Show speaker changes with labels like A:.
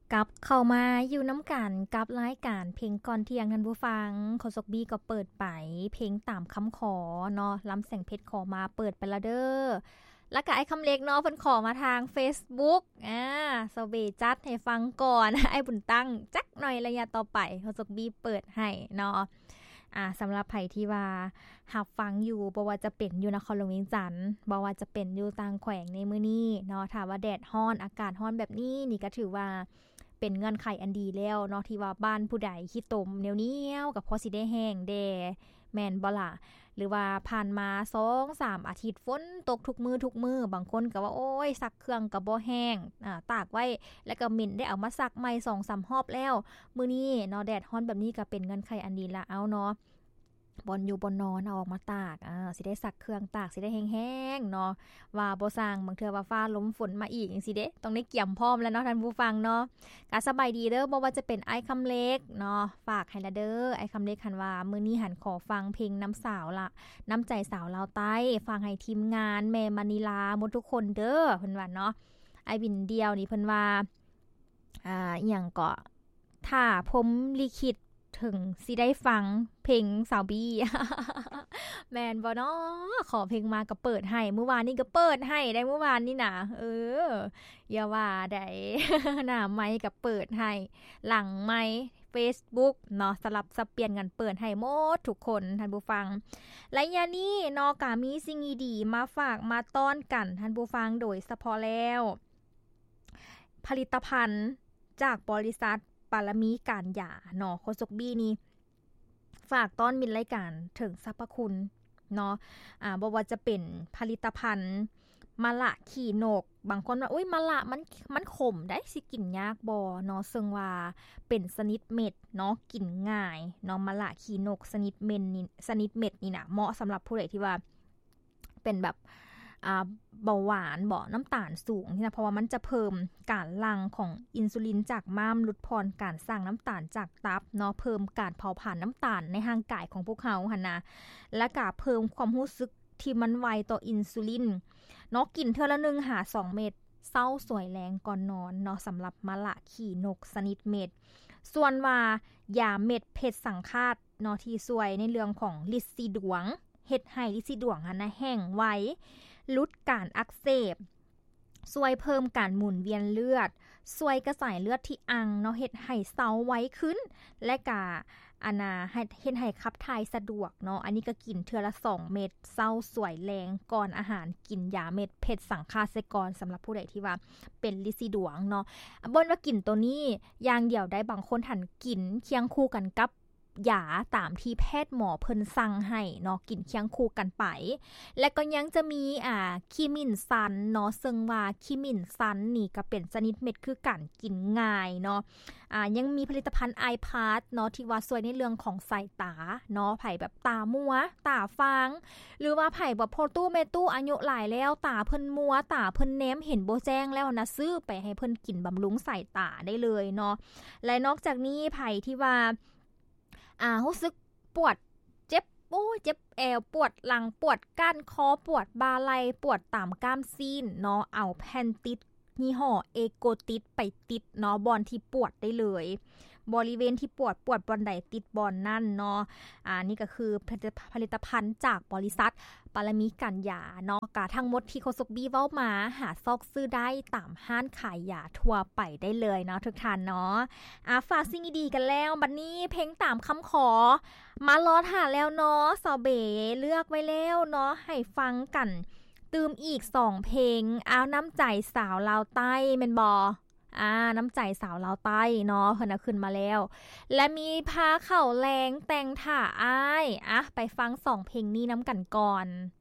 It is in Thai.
A: กลับเข้ามาอยู่น้ำกันกับรายการเพลงก่อนเที่ยงท่านผู้ฟังขอสกบี้ก็เปิดไปเพลงตามคำขอเนาะลำแสงเพชรขอมาเปิดไปละเด้อแล้วก็ไอ้คำเล็กเนาะเพิ่นขอมาทาง Facebook สเวจัดให้ฟังก่อน ไอ้บุญตั้งจักหน่อยระยะต่อไปขอสกบี้เปิดให้เนาะสำหรับไผที่ว่าหับฟังอยู่บ่ว่าจะเป็นอยู่นครหลวงเวียงจันทน์บ่ว่าจะเป็นอยู่ต่างแขวงในมื้อนี้เนาะถ้าว่าแดดร้อนอากาศร้อนแบบนี้นี่ก็ถือว่าเป็นเงื่อนไขอันดีแล้วเนาะที่ว่าบ้านผู้ใดขี้ตมเหนียวๆก็พอสิได้แห้งแด่แม่นบ่ล่ะหรือว่าผ่านมา 2-3 อาทิตย์ฝนตกทุกมื้อบางคนก็ว่าโอ้ยซักเครื่องก็บ่แห้งตากไว้แล้วก็หมิ่นได้เอามาซักใหม่ 2-3 รอบแล้วมื้อนี้เนาะแดดร้อนแบบนี้ก็เป็นเงื่อนไขอันดีละเอาเนาะบอนอยู่บนนอนเอาออกมาตากสิได้ซักเครื่องตากสิได้แห้งๆเนาะว่าบ่สร้างบางเทื่อว่าฟ้าลมฝนมาอีกจังซี่เด้ต้องได้เกี่ยมพร้อมแล้วเนาะท่านผู้ฟังเนาะก็สบายดีเด้อบ่ว่าจะเป็นไอ้คำเล็กเนาะฝากให้ละเด้อไอ้คำเล็กหันว่ามื้อนี้หันขอฟังเพลงน้ำสาวละน้ำใจสาวลาวใต้ฟังให้ทีมงานแม่มณีลาหมดทุกคนเด้อเพิ่นว่าเนาะไอ้บินเดียวนี่เพิ่นว่าอิหยังก็ถ้าผมลิขิตถึงสิได้ฟังเพลงสาวบี้ แมนบ่เนาะขอเพลงมาก็เปิดให้เมื่อวานนี้ก็เปิดให้ได้เมื่อวานนี่นะอย่าว่าได้ หน้าไมค์ก็เปิดให้หลังไมค์ Facebook เนาะสลับสับเปลี่ยนกันเปิดให้หมดทุกคนท่านผู้ฟังและยานี้เนาะก็มีสิ่งดีๆมาฝากมาต้อนกันท่านผู้ฟังโดยเฉพาะแล้วผลิตภัณฑ์จากบริษัทปารมีการยาเนาะโคสกบี้นี่ฝากต้อนมินรายการถึงสรรพคุณเนาะบ่ว่าจะเป็นผลิตภัณฑ์มะละขี้นกบางคนว่าอุ๊ยมะละมันขมได้สิกินยากบ่เนาะซึ่งว่าเป็นชนิดเม็ดเนาะกินง่ายเนาะมะละขี้นกชนิดเม็ดนี่น่ะเหมาะสำหรับผู้ใดที่ว่าเป็นแบบเบาหวานบ่น้ำตาลสูงนะเพราะว่ามันจะเพิ่มการหลั่งของอินซูลินจากม้ามลดพรการสร้างน้ำตาลจากตับเนาะเพิ่มการเผาผลาญน้ำตาลในร่างกายของพวกเขาหั่นนะและก็เพิ่มความรู้สึกที่มันไวต่ออินซูลินเนาะกินเทื่อละ1 2 เม็ดเช้าสวยแรงก่อนนอนเนาะสำหรับมะละขี้นกชนิดเม็ดส่วนว่ายาเม็ดเพชรสังฆาตเนาะที่สวยในเรื่องของลิดสีดวงเฮ็ดให้ลิดสีดวงหั่นนะแห้งไวลดการอักเสบช่วยเพิ่มการหมุนเวียนเลือดช่วยกระจายเลือดที่อังเนาะเฮ็ดให้เซาไว้ขึ้นและก็เฮ็ดให้ขับถ่ายสะดวกเนาะอันนี้ก็กินเทื่อละ2 เม็ดเซาสวยแรงก่อนอาหารกินยาเม็ดเพชรสังฆาตก่อนสำหรับผู้ใดที่ว่าเป็นลิซิดวงเนาะบ่นว่ากินตัวนี้อย่างเดียวได้บางคนหันกินเคียงคู่กันกับยาตามที่แพทย์หมอเพิ่นสั่งให้เนาะกินเคียงคู่กันไปและก็ยังจะมีคิมินซันเนาะซึ่งว่าคิมินซันนี่ก็เป็นชนิดเม็ดคือกันกินง่ายเนาะยังมีผลิตภัณฑ์ไอพาสเนาะที่ว่าช่วยในเรื่องของสายตาเนาะไผแบบตามัวตาฟางหรือว่าไผแบบพ่อตู้แม่ตู้อายุหลายแล้วตาเพิ่นมัวตาเพิ่นแนมเห็นบ่แจ้งแล้วนะซื้อไปให้เพิ่นกินบำรุงสายตาได้เลยเนาะและนอกจากนี้ไผที่ว่ารู้สึกปวดเจ็บเจ็บแอวปวดหลังปวดก้านคอปวดบ่าไหล่ปวดตามกล้ามซีนเนาะเอาแพนติดยี่ห้อเอโกติดไปติดเนาะบอนที่ปวดได้เลยบริเวณที่ปวดบอนใดติดบอนนั่นเนาะนี่ก็คือผลิตภัณฑ์จากบริษัทปารมีกันยาเนาะกะทั้งหมดที่โคสกบี้เว้ามาหาซอกซื้อได้ตามห้านขายยาทั่วไปได้เลยเนาะทุกท่านเนาะฝากสิ่งดีๆกันแล้วบัดนี้เพลงตามคำขอมารอท่าแล้วเนาะสาวเบเลือกไว้แล้วเนาะให้ฟังกันตืมอีก2เพลงน้ำใจสาวลาวใต้แม่นบ่น้ำใจสาวลาวใต้เนาะเพิ่นขึ้นมาแล้วและมีพาเข้าแรงแต่งท่าอ้ายไปฟัง2เพลงนี้น้ำกันก่อน